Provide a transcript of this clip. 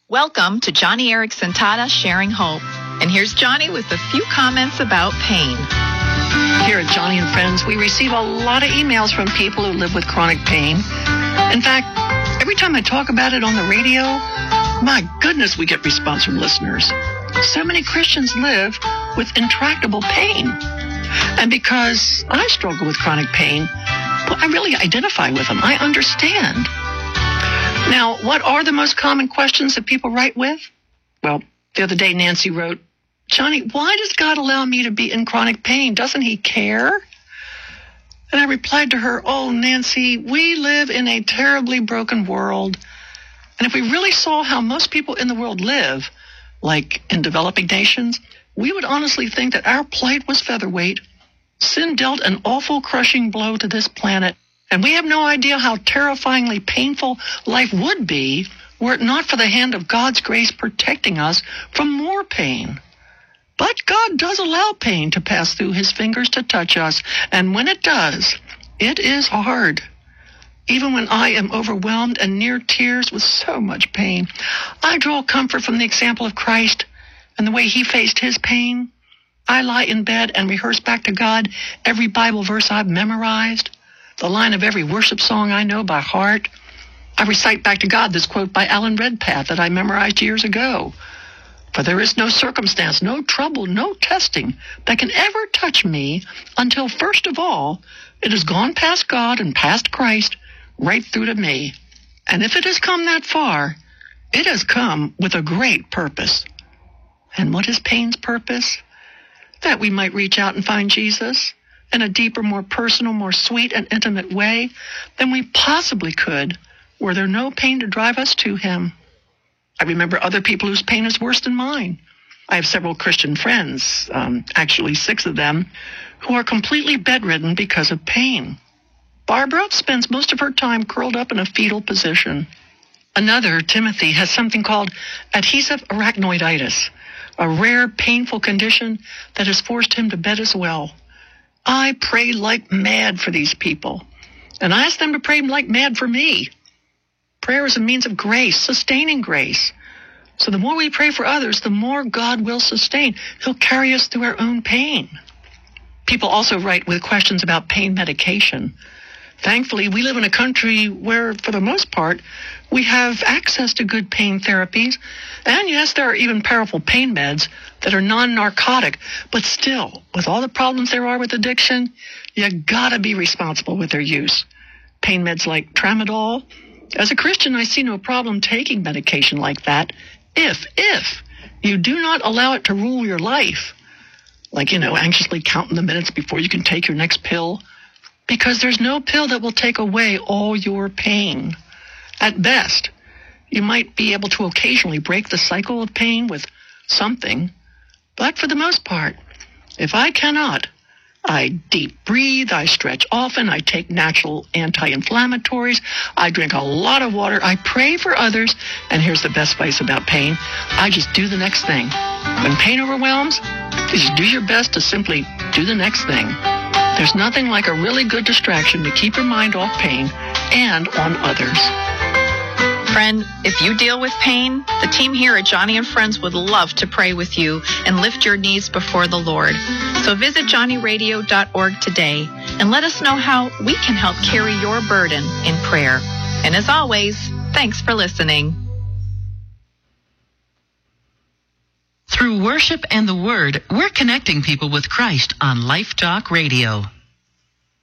Welcome to Johnny Erickson Tada Sharing Hope. And here's Johnny with a few comments about pain. Here at Johnny and Friends, we receive a lot of emails from people who live with chronic pain. In fact, every time I talk about it on the radio, my goodness, we get response from listeners. So many Christians live with intractable pain. And because I struggle with chronic pain, well, I really identify with them. I understand. Now, what are the most common questions that people write with? Well, the other day Nancy wrote, Johnny, why does God allow me to be in chronic pain? Doesn't he care? And I replied to her, oh, Nancy, we live in a terribly broken world. And if we really saw how most people in the world live, like in developing nations, we would honestly think that our plight was featherweight. Sin dealt an awful crushing blow to this planet. And we have no idea how terrifyingly painful life would be were it not for the hand of God's grace protecting us from more pain. But God does allow pain to pass through his fingers to touch us. And when it does, it is hard. Even when I am overwhelmed and near tears with so much pain, I draw comfort from the example of Christ and the way he faced his pain. I lie in bed and rehearse back to God every Bible verse I've memorized, the line of every worship song I know by heart. I recite back to God this quote by Alan Redpath that I memorized years ago. For there is no circumstance, no trouble, no testing that can ever touch me until, first of all, it has gone past God and past Christ right through to me. And if it has come that far, it has come with a great purpose. And what is pain's purpose? That we might reach out and find Jesus in a deeper, more personal, more sweet and intimate way than we possibly could were there no pain to drive us to him. I remember other people whose pain is worse than mine. I have several Christian friends, actually 6 of them, who are completely bedridden because of pain. Barbara spends most of her time curled up in a fetal position. Another, Timothy, has something called adhesive arachnoiditis, a rare, painful condition that has forced him to bed as well. I pray like mad for these people, and I ask them to pray like mad for me. Prayer is a means of grace, sustaining grace. So the more we pray for others, the more God will sustain. He'll carry us through our own pain. People also write with questions about pain medication. Thankfully, we live in a country where, for the most part, we have access to good pain therapies. And yes, there are even powerful pain meds that are non-narcotic. But still, with all the problems there are with addiction, you gotta be responsible with their use. Pain meds like Tramadol. As a Christian, I see no problem taking medication like that if you do not allow it to rule your life. Like, anxiously counting the minutes before you can take your next pill. Because there's no pill that will take away all your pain. At best, you might be able to occasionally break the cycle of pain with something. But for the most part, if I cannot, I deep breathe, I stretch often, I take natural anti-inflammatories, I drink a lot of water, I pray for others, and here's the best advice about pain, I just do the next thing. When pain overwhelms, you just do your best to simply do the next thing. There's nothing like a really good distraction to keep your mind off pain and on others. Friend, if you deal with pain, the team here at Johnny and Friends would love to pray with you and lift your needs before the Lord. So visit johnnyradio.org today and let us know how we can help carry your burden in prayer. And as always, thanks for listening. Through worship and the Word, we're connecting people with Christ on Life Talk Radio.